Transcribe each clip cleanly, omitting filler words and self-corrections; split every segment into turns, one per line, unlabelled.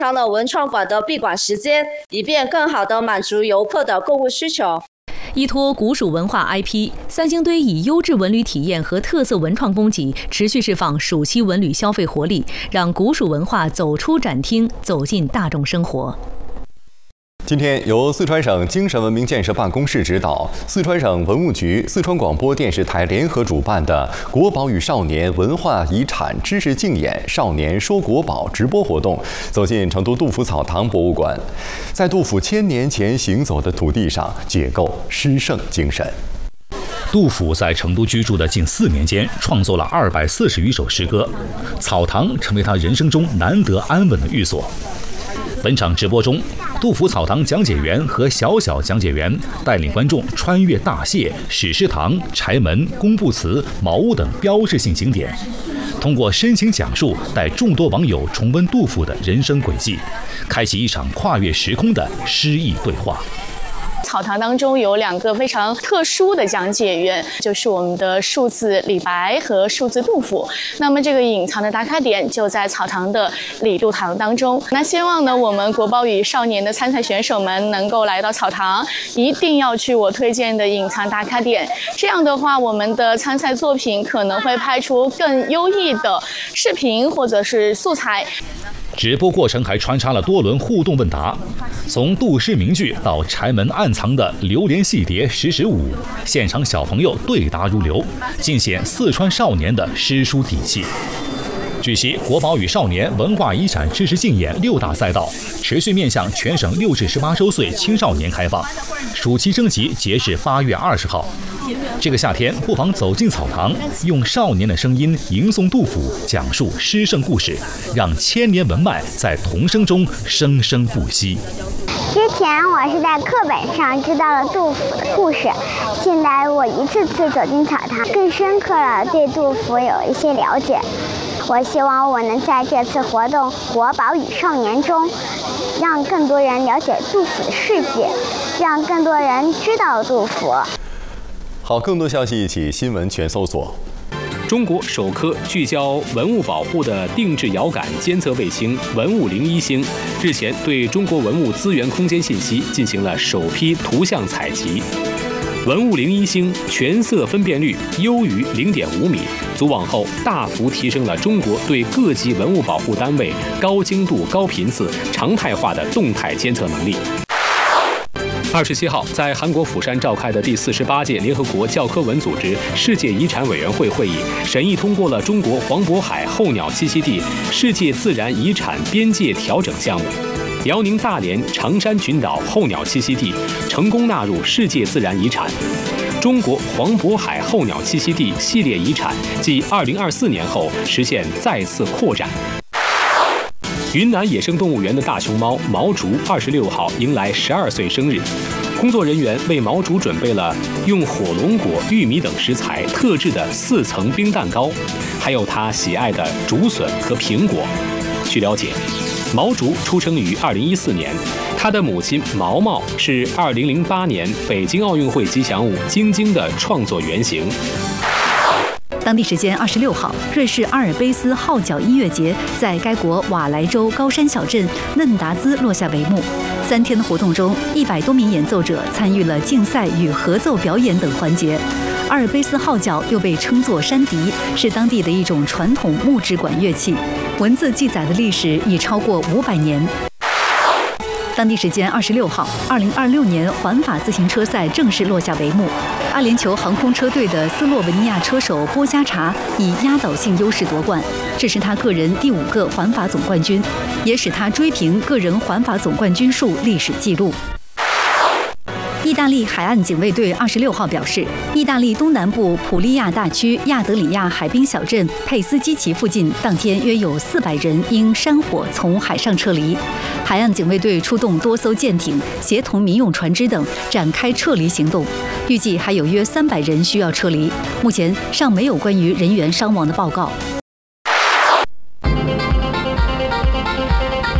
长了文创馆的闭馆时间，以便更好地满足游客的购物需求。
依托古蜀文化 IP， 三星堆以优质文旅体验和特色文创供给，持续释放暑期文旅消费活力，让古蜀文化走出展厅，走进大众生活。
今天，由四川省精神文明建设办公室指导，四川省文物局、四川广播电视台联合主办的“国宝与少年文化遗产知识竞演少年说国宝”直播活动，走进成都杜甫草堂博物馆，在杜甫1000年前行走的土地上，解构诗圣精神。
杜甫在成都居住的近4年间，创作了240余首诗歌，草堂成为他人生中难得安稳的寓所。本场直播中，杜甫草堂讲解员和小讲解员带领观众穿越大谢、史诗堂、柴门、工部祠、茅屋等标志性景点，通过深情讲述，带众多网友重温杜甫的人生轨迹，开启一场跨越时空的诗意对话。
草堂当中有2个非常特殊的讲解员，就是我们的数字李白和数字杜甫。那么这个隐藏的打卡点就在草堂的李杜堂当中。那希望呢，我们国宝与少年的参赛选手们能够来到草堂，一定要去我推荐的隐藏打卡点。这样的话，我们的参赛作品可能会拍出更优异的视频或者是素材。
直播过程还穿插了多轮互动问答，从杜诗名句到柴门暗藏的流连戏蝶时时舞，现场小朋友对答如流，尽显四川少年的诗书底气。据悉，国宝与少年文化遗产知识竞演6大赛道持续面向全省6至18周岁青少年开放，暑期征集截至8月20号。这个夏天，不妨走进草堂，用少年的声音吟诵杜甫，讲述诗圣故事，让1000年文脉在童声中生生不息。
之前我是在课本上知道了杜甫的故事，现在我一次次走进草堂，更深刻了对杜甫有一些了解。我希望我能在这次活动“国宝与少年”中，让更多人了解杜甫的事迹，让更多人知道杜甫。
好，更多消息一起新闻全搜索。
中国首颗聚焦文物保护的定制遥感监测卫星“文物01星”日前对中国文物资源空间信息进行了首批图像采集。文物01星全色分辨率优于0.5米，组网后大幅提升了中国对各级文物保护单位高精度、高频次、常态化的动态监测能力。27号，在韩国釜山召开的第48届联合国教科文组织世界遗产委员会会议，审议通过了中国黄渤海候鸟栖息地世界自然遗产边界调整项目。辽宁大连长山群岛候鸟栖息地成功纳入世界自然遗产。中国黄渤海候鸟栖息地系列遗产继2024年后实现再次扩展。云南野生动物园的大熊猫毛竹26号迎来12岁生日，工作人员为毛竹准备了用火龙果、玉米等食材特制的4层冰蛋糕，还有他喜爱的竹笋和苹果。据了解，毛竹出生于2014年，他的母亲毛毛是2008年北京奥运会吉祥物晶晶的创作原型。
当地时间26号，瑞士阿尔卑斯号角音乐节在该国瓦莱州高山小镇嫩达兹落下帷幕。3天的活动中，100多名演奏者参与了竞赛与合奏表演等环节。阿尔卑斯号角又被称作山笛，是当地的一种传统木质管乐器，文字记载的历史已超过500年。当地时间26号，2026年环法自行车赛正式落下帷幕。阿联酋航空车队的斯洛文尼亚车手波加查以压倒性优势夺冠，这是他个人第5个环法总冠军，也使他追平个人环法总冠军数历史纪录。意大利海岸警卫队26号表示，意大利东南部普利亚大区亚德里亚海滨小镇佩斯基奇附近，当天约有400人因山火从海上撤离。海岸警卫队出动多艘舰艇，协同民用船只等展开撤离行动，预计还有约300人需要撤离。目前尚没有关于人员伤亡的报告。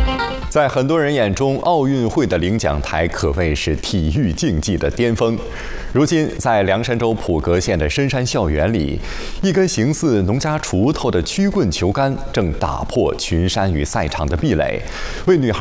在很多人眼中，奥运会的领奖台可谓是体育竞技的巅峰。如今，在凉山州普格县的深山校园里，一根形似农家锄头的曲棍球杆正打破群山与赛场的壁垒，为女孩